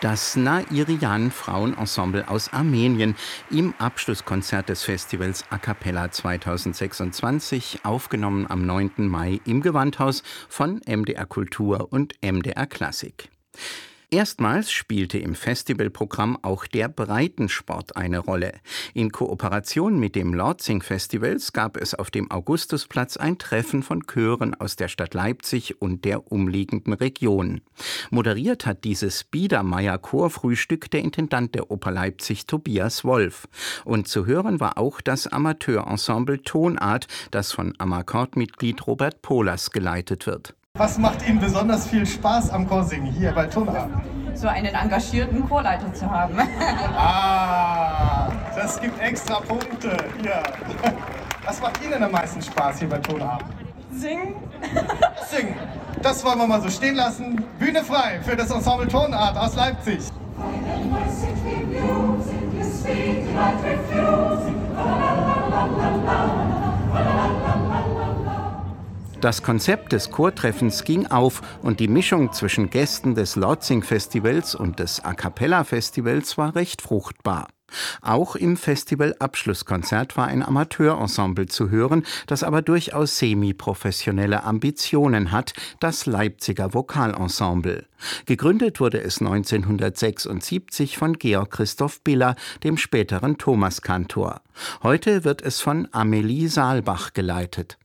Das Nairian Frauenensemble aus Armenien im Abschlusskonzert des Festivals A Cappella 2026, aufgenommen am 9. Mai im Gewandhaus von MDR Kultur und MDR Klassik. Erstmals spielte im Festivalprogramm auch der Breitensport eine Rolle. In Kooperation mit dem Lortzing Festivals gab es auf dem Augustusplatz ein Treffen von Chören aus der Stadt Leipzig und der umliegenden Region. Moderiert hat dieses Biedermeier-Chorfrühstück der Intendant der Oper Leipzig, Tobias Wolf. Und zu hören war auch das Amateurensemble Tonart, das von Amakord-Mitglied Robert Pohlers geleitet wird. Was macht Ihnen besonders viel Spaß am Chorsingen hier bei Tonart? So einen engagierten Chorleiter zu haben. Das gibt extra Punkte. Ja. Was macht Ihnen am meisten Spaß hier bei Tonart? Singen. Singen. Das wollen wir mal so stehen lassen. Bühne frei für das Ensemble Tonart aus Leipzig. Das Konzept des Chortreffens ging auf und die Mischung zwischen Gästen des Lortzing-Festivals und des A-Cappella-Festivals war recht fruchtbar. Auch im Festival-Abschlusskonzert war ein Amateurensemble zu hören, das aber durchaus semi-professionelle Ambitionen hat, das Leipziger Vokalensemble. Gegründet wurde es 1976 von Georg Christoph Biller, dem späteren Thomaskantor. Heute wird es von Amelie Saalbach geleitet.